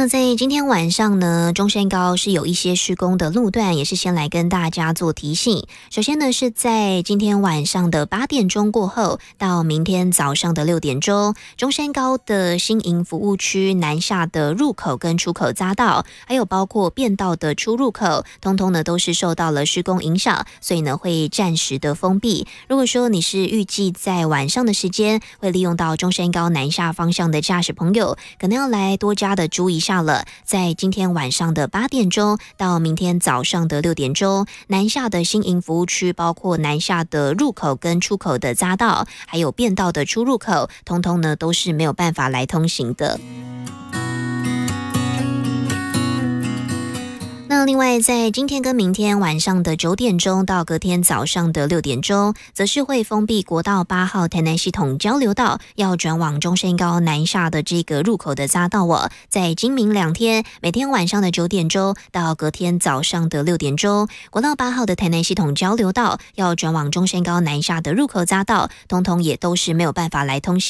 那在今天晚上呢，中山高是有一些施工的路段，也是先来跟大家做提醒。首先呢，是在今天晚上的8点钟过后，到明天早上的6点钟，中山高的新营服务区南下的入口跟出口匝道，还有包括变道的出入口，通通呢都是受到了施工影响，所以呢会暂时的封闭。如果说你是预计在晚上的时间会利用到中山高南下方向的驾驶朋友，可能要来多加的注意下了，在今天晚上的8点钟到明天早上的6点钟，南下的新营服务区，包括南下的入口跟出口的匝道，还有变道的出入口，通通呢都是没有办法来通行的。那另外，在今天跟明天晚上的9点钟到隔天早上的6点钟，则是会封闭国道8号台南系统交流道要转往中山高南下的这个入口的匝道哦。在今明2天，每天晚上的9点钟到隔天早上的6点钟，国道8号的台南系统交流道要转往中山高南下的入口匝道，通通也都是没有办法来通行。